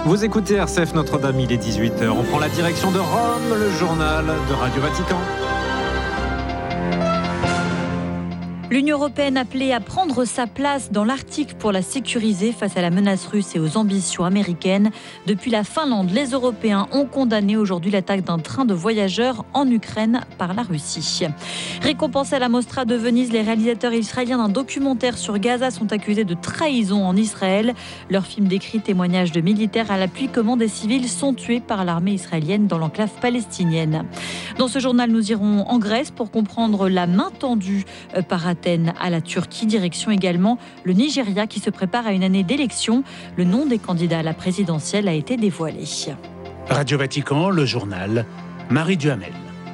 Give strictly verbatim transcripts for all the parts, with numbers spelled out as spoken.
Vous écoutez R C F Notre-Dame, il est dix-huit heures. On prend la direction de Rome, le journal de Radio Vatican. L'Union européenne appelée à prendre sa place dans l'Arctique pour la sécuriser face à la menace russe et aux ambitions américaines. Depuis la Finlande, les Européens ont condamné aujourd'hui l'attaque d'un train de voyageurs en Ukraine par la Russie. Récompensés à la Mostra de Venise, les réalisateurs israéliens d'un documentaire sur Gaza sont accusés de trahison en Israël. Leur film décrit témoignages de militaires à l'appui comment des civils sont tués par l'armée israélienne dans l'enclave palestinienne. Dans ce journal, nous irons en Grèce pour comprendre la main tendue par Athènes à la Turquie. Direction également le Nigeria qui se prépare à une année d'élection. Le nom des candidats à la présidentielle a été dévoilé. Radio Vatican, le journal, Marie Duhamel.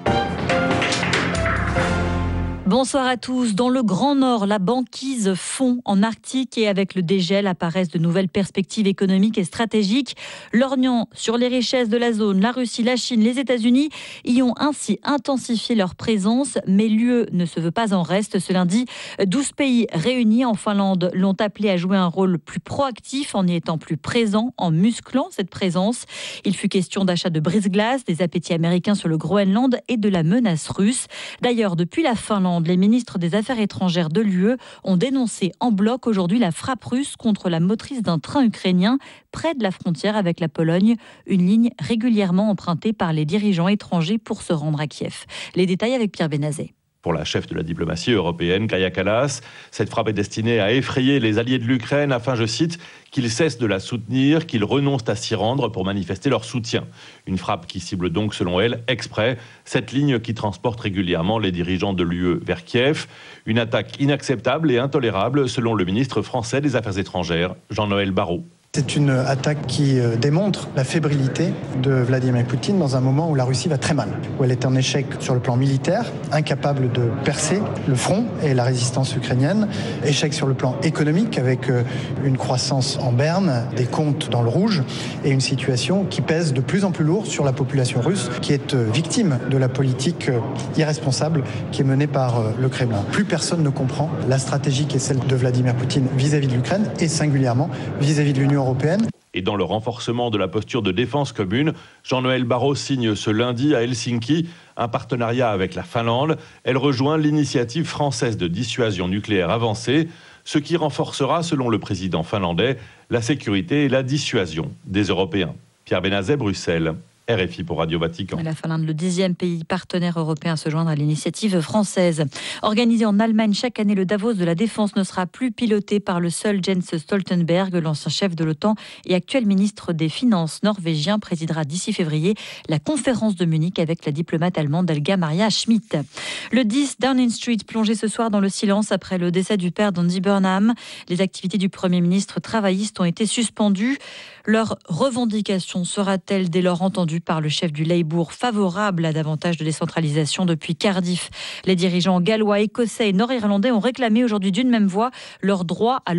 Bonsoir à tous. Dans le Grand Nord, la banquise fond en Arctique et avec le dégel apparaissent de nouvelles perspectives économiques et stratégiques. Lorgnant sur les richesses de la zone, la Russie, la Chine, les États-Unis y ont ainsi intensifié leur présence. Mais l'U E ne se veut pas en reste. Ce lundi, douze pays réunis en Finlande l'ont appelé à jouer un rôle plus proactif en y étant plus présent, en musclant cette présence. Il fut question d'achat de brise-glace, des appétits américains sur le Groenland et de la menace russe. D'ailleurs, depuis la Finlande, les ministres des Affaires étrangères de l'U E ont dénoncé en bloc aujourd'hui la frappe russe contre la motrice d'un train ukrainien près de la frontière avec la Pologne, une ligne régulièrement empruntée par les dirigeants étrangers pour se rendre à Kiev. Les détails avec Pierre Benazet. Pour la chef de la diplomatie européenne, Kaja Kallas, cette frappe est destinée à effrayer les alliés de l'Ukraine afin, je cite, qu'ils cessent de la soutenir, qu'ils renoncent à s'y rendre pour manifester leur soutien. Une frappe qui cible donc, selon elle, exprès, cette ligne qui transporte régulièrement les dirigeants de l'U E vers Kiev. Une attaque inacceptable et intolérable, selon le ministre français des Affaires étrangères, Jean-Noël Barrot. C'est une attaque qui démontre la fébrilité de Vladimir Poutine dans un moment où la Russie va très mal, où elle est en échec sur le plan militaire, incapable de percer le front et la résistance ukrainienne, échec sur le plan économique avec une croissance en berne, des comptes dans le rouge et une situation qui pèse de plus en plus lourd sur la population russe qui est victime de la politique irresponsable qui est menée par le Kremlin. Plus personne ne comprend la stratégie qui est celle de Vladimir Poutine vis-à-vis de l'Ukraine et singulièrement vis-à-vis de l'Union européenne. Et dans le renforcement de la posture de défense commune, Jean-Noël Barrot signe ce lundi à Helsinki un partenariat avec la Finlande. Elle rejoint l'initiative française de dissuasion nucléaire avancée, ce qui renforcera, selon le président finlandais, la sécurité et la dissuasion des Européens. Pierre Benazet, Bruxelles. R F I pour Radio Vatican. La Finlande, le dixième pays partenaire européen à se joindre à l'initiative française. Organisé en Allemagne chaque année, le Davos de la Défense ne sera plus piloté par le seul Jens Stoltenberg. L'ancien chef de l'OTAN et actuel ministre des Finances norvégien présidera d'ici février la conférence de Munich avec la diplomate allemande Helga Maria Schmidt. Le dix Downing Street plongé ce soir dans le silence après le décès du père d'Andy Burnham. Les activités du Premier ministre travailliste ont été suspendues. Leur revendication sera-t-elle dès lors entendue par le chef du Labour favorable à davantage de décentralisation depuis Cardiff? Les dirigeants gallois, écossais et nord-irlandais ont réclamé aujourd'hui d'une même voix leur droit à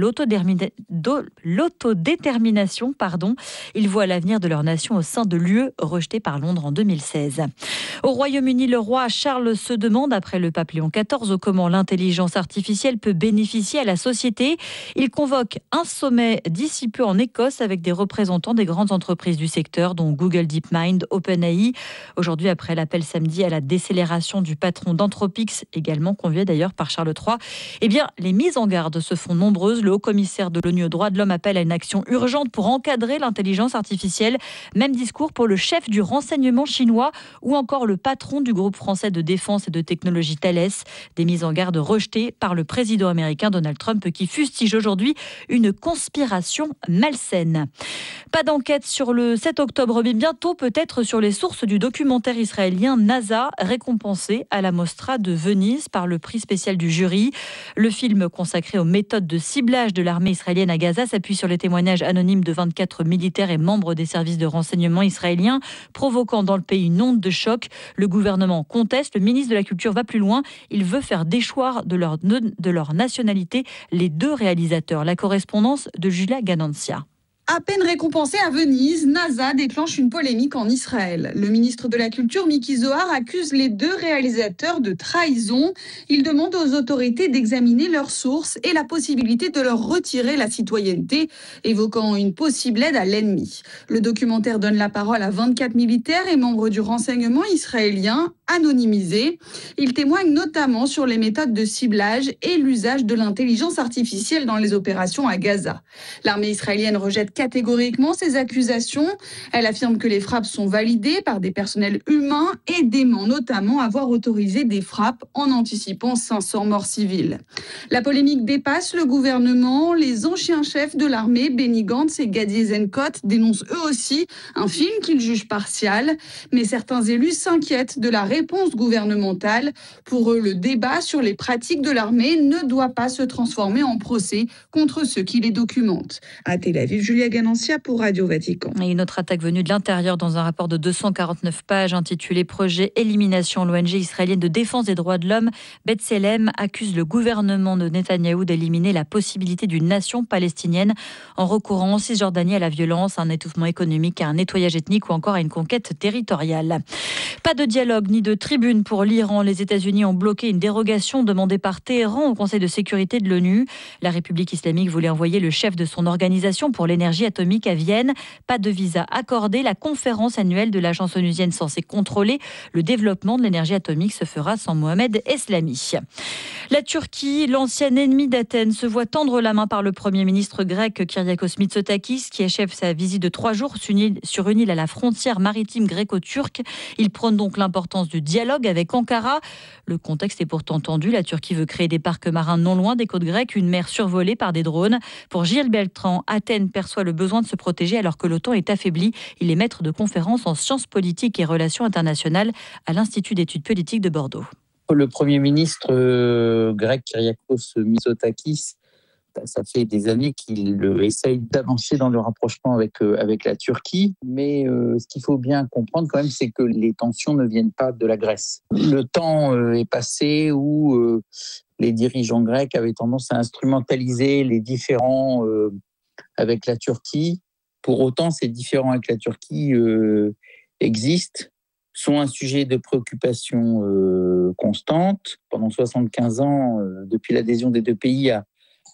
l'autodétermination. Pardon. Ils voient l'avenir de leur nation au sein de l'U E, rejeté par Londres en deux mille seize. Au Royaume-Uni, le roi Charles se demande, après le pape Léon quatorze, comment l'intelligence artificielle peut bénéficier à la société. Il convoque un sommet d'ici peu en Écosse avec des représentants des grandes entreprises du secteur, dont Google DeepMind, OpenAI. Aujourd'hui, après l'appel samedi à la décélération du patron d'Anthropics, également convié d'ailleurs par Charles trois, eh bien, les mises en garde se font nombreuses. Le haut-commissaire de l'ONU aux droits de l'homme appelle à une action urgente pour encadrer l'intelligence artificielle. Même discours pour le chef du renseignement chinois ou encore le patron du groupe français de défense et de technologie Thales. Des mises en garde rejetées par le président américain Donald Trump qui fustige aujourd'hui une conspiration malsaine. Pas d'enquête sur le sept octobre, mais bientôt peut-être sur les sources du documentaire israélien NASA, récompensé à la Mostra de Venise par le prix spécial du jury. Le film consacré aux méthodes de ciblage de l'armée israélienne à Gaza s'appuie sur les témoignages anonymes de vingt-quatre militaires et membres des services de renseignement israéliens, provoquant dans le pays une onde de choc. Le gouvernement conteste, le ministre de la Culture va plus loin. Il veut faire déchoir de leur, de leur nationalité les deux réalisateurs. La correspondance de Julia Ganancia. À peine récompensé à Venise, NASA déclenche une polémique en Israël. Le ministre de la Culture, Miki Zohar, accuse les deux réalisateurs de trahison. Il demande aux autorités d'examiner leurs sources et la possibilité de leur retirer la citoyenneté, évoquant une possible aide à l'ennemi. Le documentaire donne la parole à vingt-quatre militaires et membres du renseignement israélien anonymisés. Il témoigne notamment sur les méthodes de ciblage et l'usage de l'intelligence artificielle dans les opérations à Gaza. L'armée israélienne rejette catégoriquement ces accusations. Elle affirme que les frappes sont validées par des personnels humains et dément notamment avoir autorisé des frappes en anticipant cinq cents morts civiles. La polémique dépasse le gouvernement. Les anciens chefs de l'armée, Benny Gantz et Gadi Eisenkot, dénoncent eux aussi un film qu'ils jugent partial. Mais certains élus s'inquiètent de la réponse gouvernementale. Pour eux, le débat sur les pratiques de l'armée ne doit pas se transformer en procès contre ceux qui les documentent. À Tel Aviv, Julia Ganancia pour Radio Vatican. Et une autre attaque venue de l'intérieur dans un rapport de deux cent quarante-neuf pages intitulé Projet Élimination. L'O N G israélienne de défense des droits de l'homme, B'Tselem, accuse le gouvernement de Netanyahou d'éliminer la possibilité d'une nation palestinienne en recourant en Cisjordanie à la violence, à un étouffement économique, à un nettoyage ethnique ou encore à une conquête territoriale. Pas de dialogue ni de tribune pour l'Iran. Les États-Unis ont bloqué une dérogation demandée par Téhéran au Conseil de sécurité de l'ONU. La République islamique voulait envoyer le chef de son organisation pour l'énergie atomique à Vienne. Pas de visa accordé. La conférence annuelle de l'agence onusienne censée contrôler le développement de l'énergie atomique se fera sans Mohamed Eslami. La Turquie, l'ancienne ennemie d'Athènes, se voit tendre la main par le Premier ministre grec Kyriakos Mitsotakis, qui achève sa visite de trois jours sur une île à la frontière maritime gréco-turque. Il prône donc l'importance du dialogue avec Ankara. Le contexte est pourtant tendu. La Turquie veut créer des parcs marins non loin des côtes grecques, une mer survolée par des drones. Pour Gilles Beltran, Athènes perçoit le besoin de se protéger alors que l'OTAN est affaibli. Il est maître de conférences en sciences politiques et relations internationales à l'Institut d'études politiques de Bordeaux. Le Premier ministre euh, grec Kyriakos Mitsotakis, ça fait des années qu'il euh, essaye d'avancer dans le rapprochement avec, euh, avec la Turquie. Mais euh, ce qu'il faut bien comprendre quand même, c'est que les tensions ne viennent pas de la Grèce. Le temps euh, est passé où euh, les dirigeants grecs avaient tendance à instrumentaliser les différends euh, avec la Turquie. Pour autant, ces différends avec la Turquie euh, existent, sont un sujet de préoccupation euh, constante. Pendant soixante-quinze ans, euh, depuis l'adhésion des deux pays à,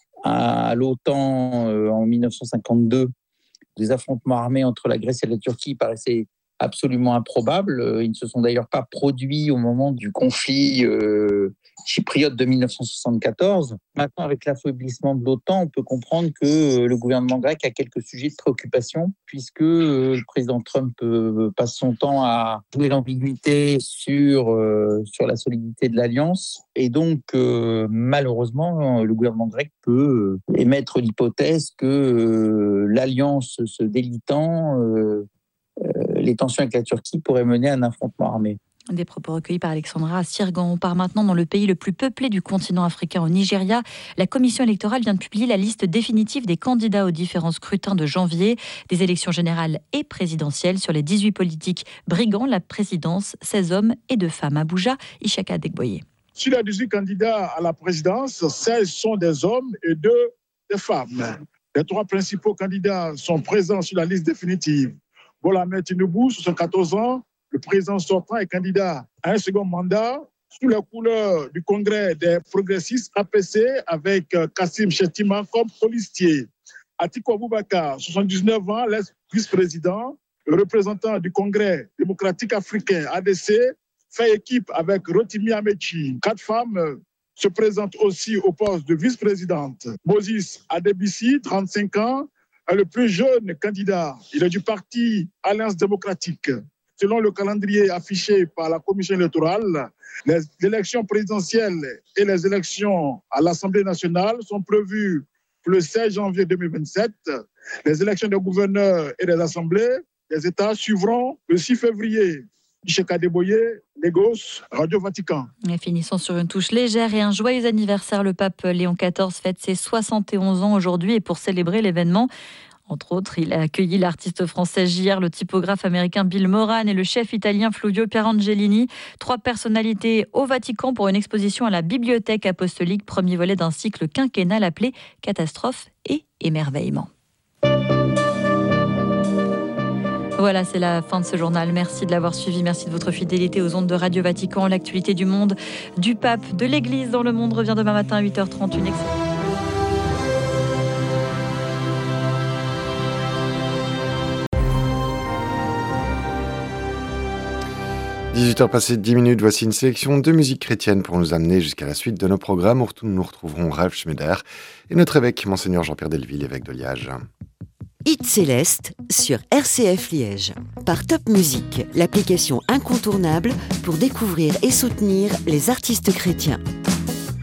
à l'OTAN euh, en dix-neuf cent cinquante-deux, des affrontements armés entre la Grèce et la Turquie paraissaient absolument improbables. Ils ne se sont d'ailleurs pas produits au moment du conflit euh, chypriote de dix-neuf cent soixante-quatorze. Maintenant, avec l'affaiblissement de l'OTAN, on peut comprendre que euh, le gouvernement grec a quelques sujets de préoccupation, puisque euh, le président Trump euh, passe son temps à jouer l'ambiguïté sur, euh, sur la solidité de l'alliance. Et donc, euh, malheureusement, le gouvernement grec peut euh, émettre l'hypothèse que euh, l'alliance se délitant, euh, euh, les tensions avec la Turquie pourraient mener à un affrontement armé. Des propos recueillis par Alexandra Sirgan. On part maintenant dans le pays le plus peuplé du continent africain, au Nigeria. La commission électorale vient de publier la liste définitive des candidats aux différents scrutins de janvier, des élections générales et présidentielles. Sur les dix-huit politiques brigants, la présidence, seize hommes et deux femmes. Abuja, Ishaka Degboye. Sur les dix-huit candidats à la présidence, seize sont des hommes et deux des femmes. Les trois principaux candidats sont présents sur la liste définitive. Bola Ahmed Tinubu, soixante-quatorze ans, le président sortant est candidat à un second mandat sous les couleurs du Congrès des progressistes A P C avec Kassim Shettima comme colistier. Atiku Abubakar, soixante-dix-neuf ans, l'ex-vice-président, le représentant du Congrès démocratique africain A D C, fait équipe avec Rotimi Amechi. Quatre femmes se présentent aussi au poste de vice-présidente. Moses Adebisi, trente-cinq ans, est le plus jeune candidat. Il est du parti Alliance démocratique. Selon le calendrier affiché par la commission électorale, les élections présidentielles et les élections à l'Assemblée nationale sont prévues le seize janvier deux mille vingt-sept. Les élections des gouverneurs et des assemblées des États suivront le six février. Ishaka Degboye, Lagos, Radio Vatican. Et finissons sur une touche légère et un joyeux anniversaire. Le pape Léon quatorze fête ses soixante et onze ans aujourd'hui et pour célébrer l'événement, entre autres, il a accueilli l'artiste français J R, le typographe américain Bill Moran et le chef italien Fluvio Pierangelini. Trois personnalités au Vatican pour une exposition à la Bibliothèque apostolique, premier volet d'un cycle quinquennal appelé Catastrophe et émerveillement. Voilà, c'est la fin de ce journal. Merci de l'avoir suivi. Merci de votre fidélité aux ondes de Radio Vatican. L'actualité du monde, du pape, de l'Église dans le monde revient demain matin à huit heures trente. Une excellente... dix-huit heures passées de dix minutes, voici une sélection de musique chrétienne pour nous amener jusqu'à la suite de nos programmes. Nous retrouverons Ralph Schneider et notre évêque, Monseigneur Jean-Pierre Delville, évêque de Liège. Hit Céleste sur R C F Liège, par Top Music, l'application incontournable pour découvrir et soutenir les artistes chrétiens.